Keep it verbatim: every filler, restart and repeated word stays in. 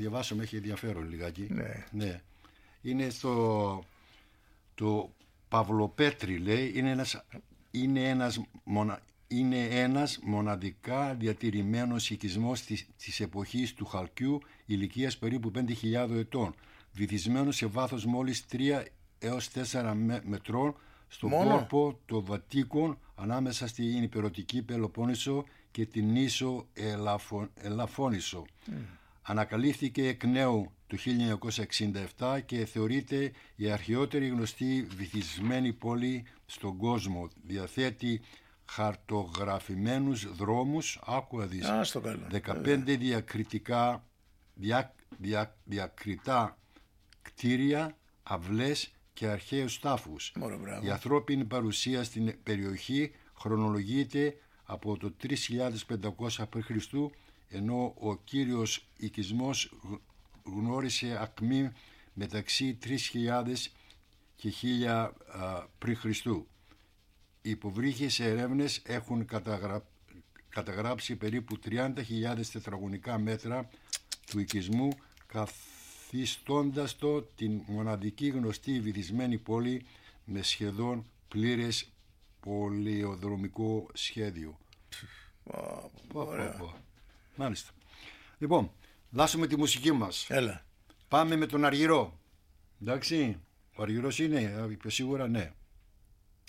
Διαβάσω, με έχει ενδιαφέρον λιγάκι. Ναι. Ναι. Είναι στο το Παυλοπέτρι, λέει, είναι ένας, είναι ένας, μονα, είναι ένας μοναδικά διατηρημένος οικισμός της, της εποχής του Χαλκιού, ηλικίας περίπου πέντε χιλιάδες ετών, βυθισμένος σε βάθος μόλις τρία έως τέσσερα μετρών στον Μόνο? κόρπο των Βαττίκων, ανάμεσα στην υπερωτική Πελοπόννησο και την νήσο Ελαφο, Ελαφώνησο. Mm. Ανακαλύφθηκε εκ νέου το χίλια εννιακόσια εξήντα επτά και θεωρείται η αρχαιότερη γνωστή βυθισμένη πόλη στον κόσμο. Διαθέτει χαρτογραφημένους δρόμους, άκουα δεις, Α, στο καλό. δεκαπέντε διακριτικά, δια, δια, διακριτά κτίρια, αυλές και αρχαίους τάφους. Μωρό, η ανθρώπινη παρουσία στην περιοχή χρονολογείται από το τρεις χιλιάδες πεντακόσια π.Χ., ενώ ο κύριος οικισμός γνώρισε ακμή μεταξύ τρεις χιλιάδες και χίλια π.Χ. Οι υποβρύχιες ερεύνες έχουν καταγρα... καταγράψει περίπου τριάντα χιλιάδες τετραγωνικά μέτρα του οικισμού, καθιστώντας το την μοναδική γνωστή βυθισμένη πόλη με σχεδόν πλήρες πολεοδρομικό σχέδιο. Wow, πω, πω, πω. Μάλιστα. Λοιπόν, δάσουμε τη μουσική μας. Έλα. Πάμε με τον Αργυρό. Εντάξει, ο Αργυρός είναι, σίγουρα ναι.